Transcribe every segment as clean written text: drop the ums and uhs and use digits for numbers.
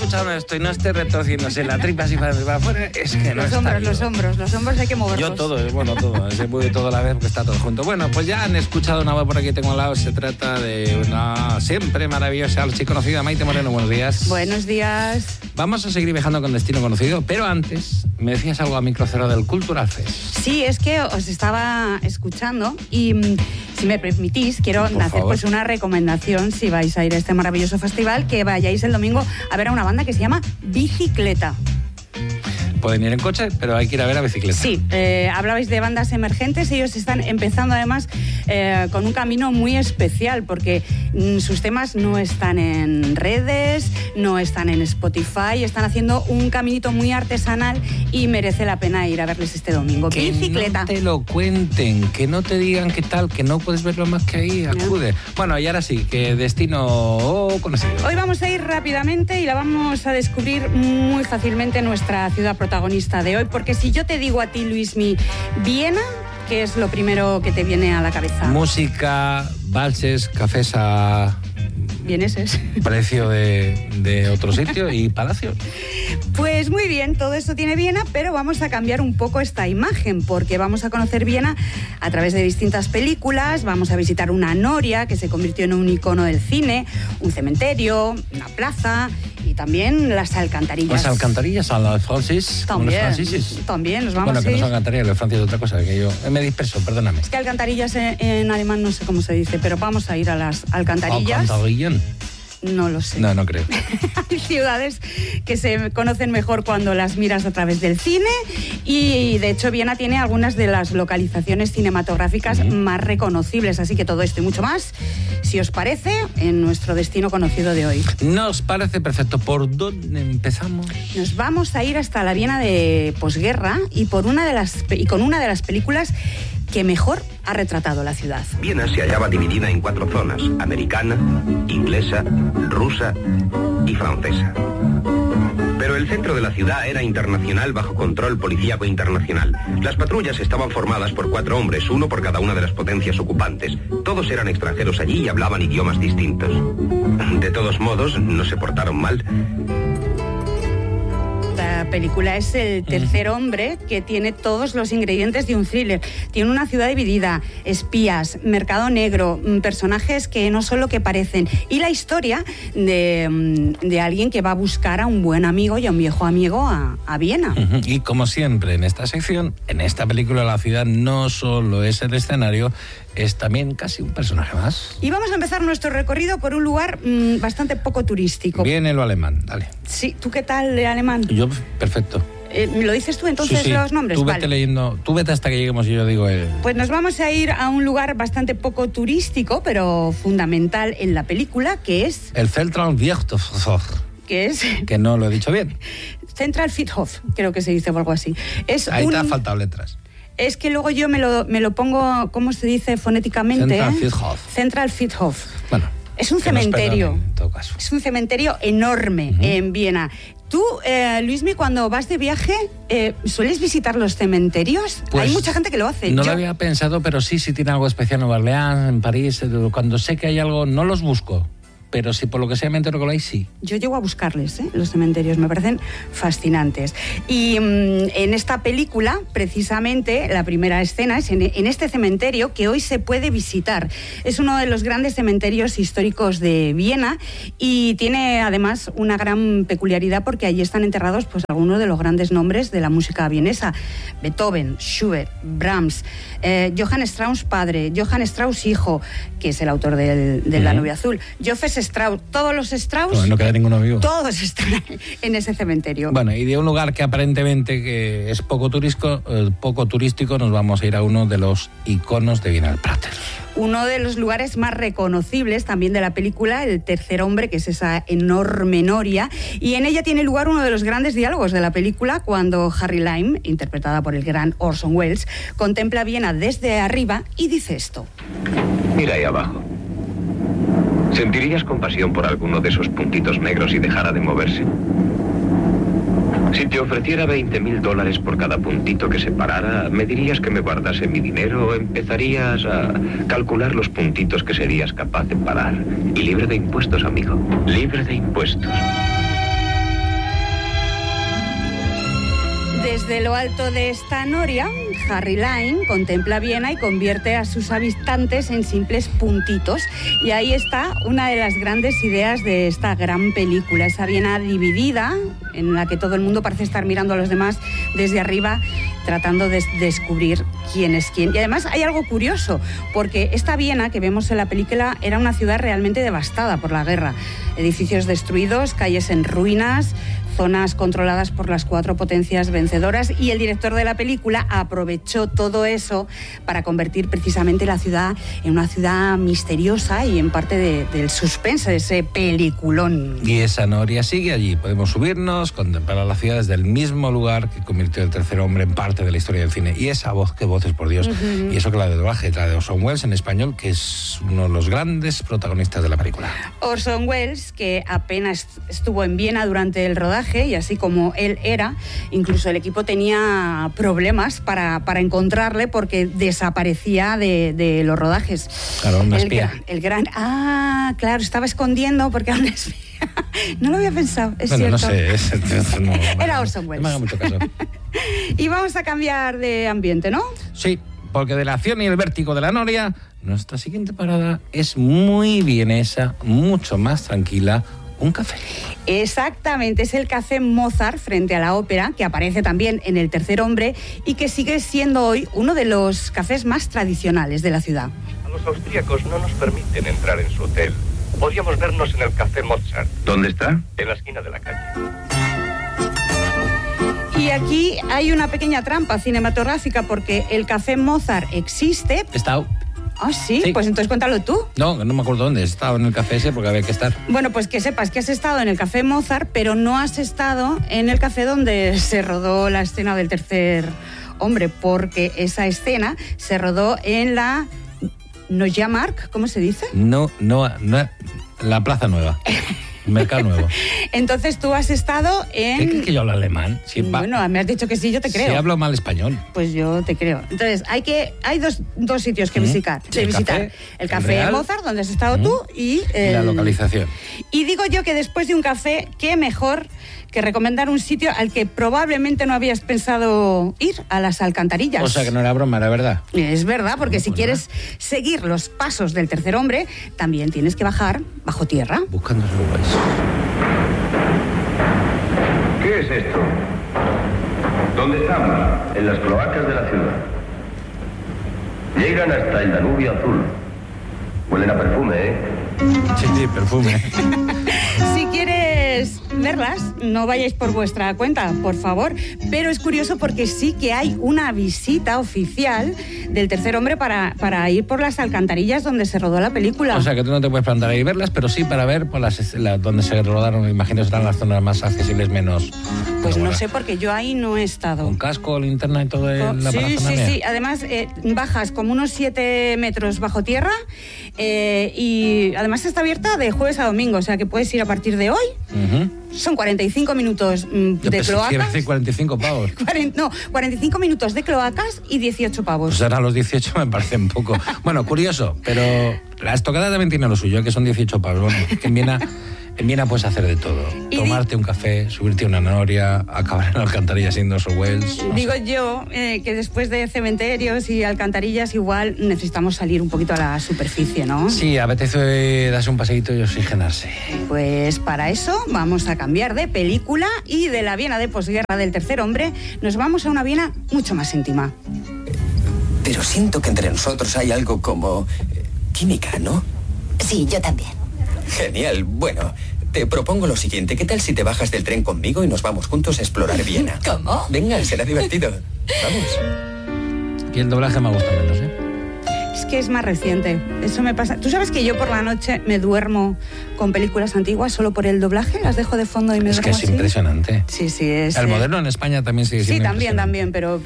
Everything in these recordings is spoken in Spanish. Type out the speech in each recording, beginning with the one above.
escuchado esto y no esté retorciéndose la tripa así para afuera, es que no está bien. Los hombros hay que moverlos. Yo todo, todo, se mueve todo a la vez porque está todo junto. Bueno, pues ya han escuchado una voz por aquí, tengo al lado, se trata de una siempre maravillosa archiconocida Maite Moreno, buenos días. Buenos días. Vamos a seguir viajando con destino conocido, pero antes me decías algo a micro cero del Cultural Fest. Sí, es que os estaba escuchando y si me permitís, quiero hacer pues una recomendación si vais a ir a este maravilloso festival, que vayáis el domingo a ver a una banda que se llama Bicicleta. Pueden ir en coche, pero hay que ir a ver a Bicicleta. Sí, hablabais de bandas emergentes, ellos están empezando además con un camino muy especial porque sus temas no están en redes, no están en Spotify, están haciendo un caminito muy artesanal y merece la pena ir a verles este domingo. Que Bicicleta. No te lo cuenten, que no te digan qué tal, que no puedes verlo más que ahí, acude. Bueno, y ahora sí, que destino conocido. Hoy vamos a ir rápidamente y la vamos a descubrir muy fácilmente nuestra ciudad protagonista de hoy, porque si yo te digo a ti, Luismi, Viena, ¿qué es lo primero que te viene a la cabeza? Música, valses, cafés a vieneses. Precio de otro sitio y palacio. Pues muy bien, todo eso tiene Viena, pero vamos a cambiar un poco esta imagen, porque vamos a conocer Viena a través de distintas películas. Vamos a visitar una noria que se convirtió en un icono del cine, un cementerio, una plaza y también las alcantarillas. Las alcantarillas a los Francis. También, los franceses. También nos vamos a ir. Bueno, que no son alcantarillas, los Francia es otra cosa, que yo me disperso, perdóname. Es que alcantarillas en alemán no sé cómo se dice, pero vamos a ir a las alcantarillas. ¿Alcantarillas? No lo sé. No creo. Hay ciudades que se conocen mejor cuando las miras a través del cine y de hecho Viena tiene algunas de las localizaciones cinematográficas más reconocibles, así que todo esto y mucho más, si os parece, en nuestro destino conocido de hoy. Nos parece perfecto. ¿Por dónde empezamos? Nos vamos a ir hasta la Viena de posguerra y con una de las películas que mejor ha retratado la ciudad. Viena se hallaba dividida en 4 zonas: americana, inglesa, rusa y francesa. Pero el centro de la ciudad era internacional, bajo control policíaco internacional. Las patrullas estaban formadas por 4 hombres, uno por cada una de las potencias ocupantes. Todos eran extranjeros allí y hablaban idiomas distintos. De todos modos, no se portaron mal. La película es el tercer hombre, que tiene todos los ingredientes de un thriller. Tiene una ciudad dividida, espías, mercado negro, personajes que no son lo que parecen, y la historia de alguien que va a buscar a un buen amigo y a un viejo amigo a Viena. Y como siempre en esta sección, en esta película, la ciudad no solo es el escenario, es también casi un personaje más. Y vamos a empezar nuestro recorrido por un lugar bastante poco turístico. Viene lo alemán, dale. Sí, ¿tú qué tal de alemán? Yo, perfecto. ¿Lo dices tú entonces, sí. los nombres? Tú vete leyendo, tú vete hasta que lleguemos y yo digo el... Pues nos vamos a ir a un lugar bastante poco turístico, pero fundamental en la película, que es... El Central Friedhof. ¿Qué es? Que no lo he dicho bien. Central Friedhof, creo que se dice o algo así. Ahí te han faltado letras. Es que luego yo me lo pongo, ¿cómo se dice fonéticamente? Central Friedhof. Central Friedhof. Bueno. Es un cementerio. En todo caso. Es un cementerio enorme en Viena. Tú, Luismi, cuando vas de viaje, ¿sueles visitar los cementerios? Pues hay mucha gente que lo hace. No lo había pensado, pero sí tiene algo especial en Nueva Orleans, en París. Cuando sé que hay algo, no los busco. Pero si por lo que sea me entero que lo hay, sí. Yo llego a buscarles, los cementerios, me parecen fascinantes. Y en esta película, precisamente, la primera escena es en este cementerio que hoy se puede visitar. Es uno de los grandes cementerios históricos de Viena y tiene además una gran peculiaridad porque allí están enterrados pues algunos de los grandes nombres de la música vienesa. Beethoven, Schubert, Brahms, Johann Strauss padre, Johann Strauss hijo, que es el autor de La novia azul, Joseph Strauss, todos los Strauss, pues no queda ninguno vivo. Todos están en ese cementerio. Bueno, y de un lugar que aparentemente que es poco turístico, nos vamos a ir a uno de los iconos de Viena, el Prater. Uno de los lugares más reconocibles también de la película, El tercer hombre, que es esa enorme noria, y en ella tiene lugar uno de los grandes diálogos de la película, cuando Harry Lime, interpretada por el gran Orson Welles, contempla Viena desde arriba y dice esto. Mira ahí abajo. ¿Sentirías compasión por alguno de esos puntitos negros si dejara de moverse? Si te ofreciera $20,000 por cada puntito que se parara, ¿me dirías que me guardase mi dinero o empezarías a calcular los puntitos que serías capaz de parar? Y libre de impuestos, amigo. Libre de impuestos. Desde lo alto de esta noria, Harry Lime contempla Viena y convierte a sus habitantes en simples puntitos. Y ahí está una de las grandes ideas de esta gran película, esa Viena dividida, en la que todo el mundo parece estar mirando a los demás desde arriba, tratando de descubrir quién es quién. Y además hay algo curioso, porque esta Viena que vemos en la película era una ciudad realmente devastada por la guerra. Edificios destruidos, calles en ruinas, zonas controladas por las 4 potencias vencedoras, y el director de la película aprovechó todo eso para convertir precisamente la ciudad en una ciudad misteriosa y en parte del suspense de ese peliculón. Y esa noria sigue allí. Podemos subirnos, contemplar la ciudad desde el mismo lugar que convirtió el tercer hombre en parte de la historia del cine. Y esa voz, qué voces, por Dios. Y eso que la de doblaje, la de Orson Welles en español, que es uno de los grandes protagonistas de la película. Orson Welles, que apenas estuvo en Viena durante el rodaje, y así como él era, incluso el equipo tenía problemas para encontrarle porque desaparecía de los rodajes. Claro, una espía. Claro, estaba escondiendo porque era una espía. No lo había pensado, es bueno, cierto. No sé, no, era Orson Welles. No me haga mucho caso. Y vamos a cambiar de ambiente, ¿no? Sí, porque de la acción y el vértigo de la noria, nuestra siguiente parada es muy vienesa, mucho más tranquila. Un café. Exactamente, es el Café Mozart frente a la ópera, que aparece también en El tercer hombre y que sigue siendo hoy uno de los cafés más tradicionales de la ciudad. A los austríacos no nos permiten entrar en su hotel. Podríamos vernos en el Café Mozart. ¿Dónde está? En la esquina de la calle. Y aquí hay una pequeña trampa cinematográfica porque el Café Mozart existe. He estado. Ah, ¿sí? Pues entonces cuéntalo tú. No me acuerdo dónde. He estado en el café ese porque había que estar. Bueno, pues que sepas que has estado en el Café Mozart, pero no has estado en el café donde se rodó la escena del tercer hombre, porque esa escena se rodó en la Neue Markt, ¿cómo se dice? No, la Plaza Nueva. Mercado Nuevo. Entonces tú has estado en... ¿Qué crees que yo hablo alemán? Bueno, me has dicho que sí, yo te creo. Si hablo mal español. Pues yo te creo. Entonces, hay dos sitios que visitar. El Café Mozart, donde has estado tú, y... la localización. Y digo yo que después de un café, qué mejor que recomendar un sitio al que probablemente no habías pensado ir, a las Alcantarillas. O sea, que no era broma, era verdad. Es verdad, porque si quieres seguir los pasos del tercer hombre, también tienes que bajar bajo tierra. Buscando su país. ¿Qué es esto? ¿Dónde estamos? En las cloacas de la ciudad. Llegan hasta el Danubio Azul. Huelen a perfume, ¿eh? Sí, perfume. Si quieres verlas, no vayáis por vuestra cuenta, por favor. Pero es curioso porque sí que hay una visita oficial del tercer hombre para ir por las alcantarillas donde se rodó la película. O sea, que tú no te puedes plantar ahí y verlas, pero sí para ver por donde se rodaron. Me imagino que serán las zonas más accesibles, menos... Pues no sé, porque yo ahí no he estado. ¿Con casco, linterna y todo la parafernalia? Sí. Además, bajas como unos 7 metros bajo tierra y además está abierta de jueves a domingo, o sea que puedes ir a partir de hoy. Son 45 minutos de cloacas. Yo 45 pavos. 45 minutos de cloacas y 18 pavos. Pues ahora los 18 me parece un poco... Bueno, curioso, pero la estocada también tiene lo suyo, que son 18 pavos. Bueno, que en Viena puedes hacer de todo. Tomarte un café, subirte a una noria, acabar en la alcantarilla siendo Orson Welles. Digo yo que después de cementerios y alcantarillas igual necesitamos salir un poquito a la superficie, ¿no? Sí, apetece darse un paseíto y oxigenarse. Pues para eso vamos a cambiar de película y de la Viena de posguerra del tercer hombre nos vamos a una Viena mucho más íntima. Pero siento que entre nosotros hay algo como química, ¿no? Sí, yo también. Genial. Bueno, te propongo lo siguiente. ¿Qué tal si te bajas del tren conmigo y nos vamos juntos a explorar Viena? ¿Cómo? Venga, será divertido. Vamos. Y el doblaje me gusta menos, ¿eh? Es que es más reciente. Eso me pasa. ¿Tú sabes que yo por la noche me duermo con películas antiguas solo por el doblaje? Las dejo de fondo y me duermo. Es que es así. Impresionante. Sí, es... El moderno en España también sigue siendo también, pero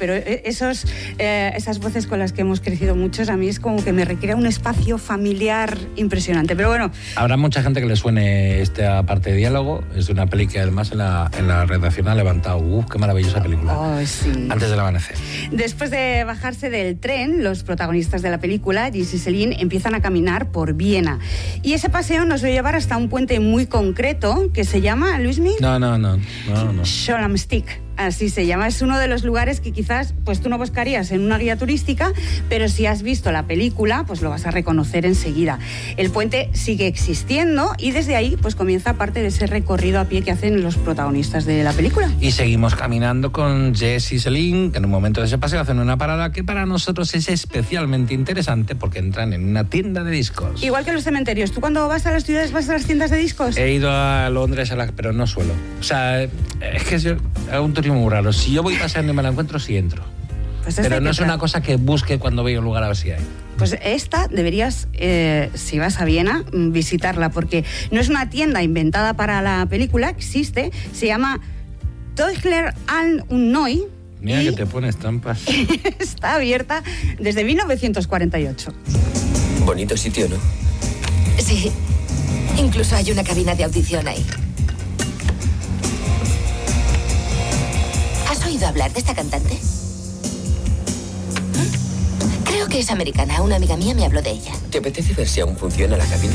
esas voces con las que hemos crecido muchos, a mí es como que me requiere un espacio familiar impresionante. Pero bueno... Habrá mucha gente que le suene esta parte de diálogo. Es una peli que además en la redacción ha levantado. ¡Qué maravillosa película! Oh, sí. Antes del amanecer. Después de bajarse del tren, los protagonistas de la película, Gis y Celine, empiezan a caminar por Viena. Y ese paseo nos va a llevar hasta un puente muy concreto que se llama, Luismi... No. Scholamstick. así se llama. Es uno de los lugares que quizás pues tú no buscarías en una guía turística, pero si has visto la película, pues lo vas a reconocer enseguida. El puente sigue existiendo y desde ahí pues comienza parte de ese recorrido a pie que hacen los protagonistas de la película. Y seguimos caminando con Jess y Celine, que en un momento de ese paseo hacen una parada que para nosotros es especialmente interesante porque entran en una tienda de discos. Igual que los cementerios. ¿Tú cuando vas a las ciudades vas a las tiendas de discos? He ido a Londres, pero no suelo. O sea, es que yo hago un turismo muy raro. Si yo voy paseando y me la encuentro, sí entro. Pues pero no es una cosa que busque cuando voy a un lugar a ver si hay. Pues esta deberías, si vas a Viena, visitarla, porque no es una tienda inventada para la película, existe, se llama Teugler an und Neu. Mira que te pones trampas. Está abierta desde 1948. Bonito sitio, ¿no? Sí. Incluso hay una cabina de audición ahí. ¿Has oído hablar de esta cantante? Creo que es americana. Una amiga mía me habló de ella. ¿Te apetece ver si aún funciona la cabina?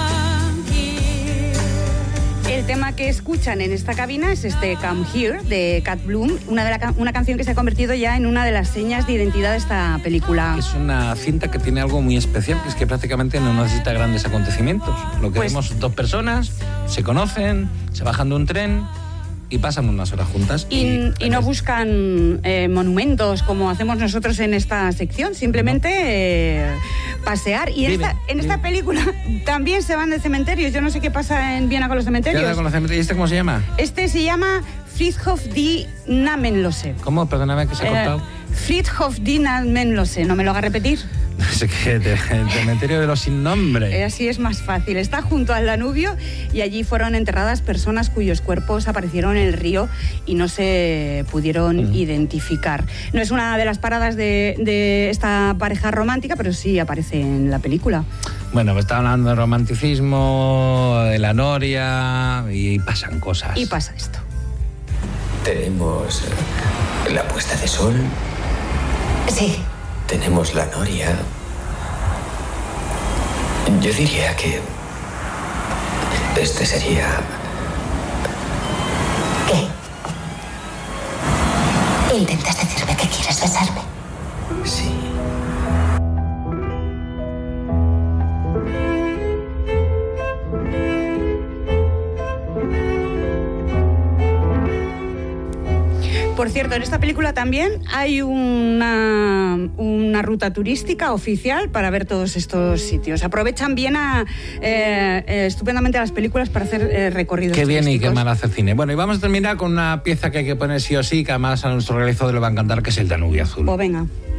El tema que escuchan en esta cabina es este Come Here de Cat Bloom, una canción que se ha convertido ya en una de las señas de identidad de esta película. Es una cinta que tiene algo muy especial, que es que prácticamente no necesita grandes acontecimientos. Lo que vemos, dos personas se conocen, se bajan de un tren y pasan unas horas juntas. Y no buscan monumentos como hacemos nosotros en esta sección, simplemente pasear. Y en esta película también se van de cementerios. Yo no sé qué pasa en Viena con los cementerios. ¿Y este cómo se llama? Este se llama Friedhof die Namenlose. ¿Cómo? Perdóname que se ha cortado. Friedhof die Namenlose. ¿No me lo haga repetir? Es que el cementerio de los sin nombre. Así es más fácil. Está junto al Danubio y allí fueron enterradas personas cuyos cuerpos aparecieron en el río y no se pudieron identificar. No es una de las paradas de esta pareja romántica, pero sí aparece en la película. Bueno, pues está hablando de romanticismo, de la noria y pasan cosas. Y pasa esto. Tenemos la puesta de sol. Sí. Tenemos la noria. Yo diría que este sería... ¿Qué? ¿Intentas decirme que quieres besarme? Sí. Por cierto, en esta película también hay una ruta turística oficial para ver todos estos sitios. Aprovechan bien estupendamente las películas para hacer recorridos Qué bien turísticos. y qué mal hace el cine. Bueno, y vamos a terminar con una pieza que hay que poner sí o sí, que además a nuestro realizador le va a encantar, que es el Danubio Azul. Pues venga.